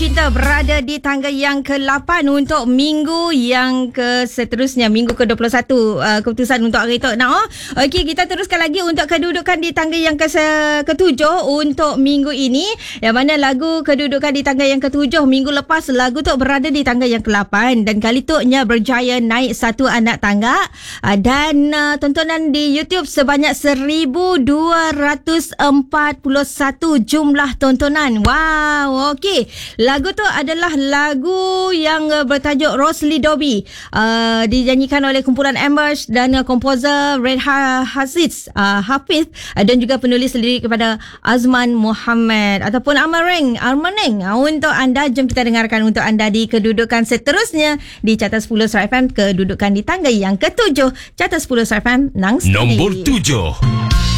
Cinta berada di tangga yang ke-8 untuk minggu yang seterusnya, minggu ke-21 keputusan untuk hari tu. Okey, kita teruskan lagi untuk kedudukan di tangga yang ke-7 untuk minggu ini, yang mana lagu kedudukan di tangga yang ke-7 minggu lepas lagu tu berada di tangga yang ke-8 dan kali tu nya berjaya naik satu anak tangga dan tontonan di YouTube sebanyak 1,241 jumlah tontonan. Wow, okey. Lagu tu adalah lagu yang bertajuk Rosely Dobby. Dinyanyikan oleh kumpulan Ambush dan komposer Red Hafiz dan juga penulis lirik kepada Azman Muhammad ataupun Armaneng. Untuk anda, jom kita dengarkan untuk anda di kedudukan seterusnya di Carta 10 Star FM, kedudukan di tangga yang ke-7 Carta 10 Star FM Nang Steady. Nombor 7.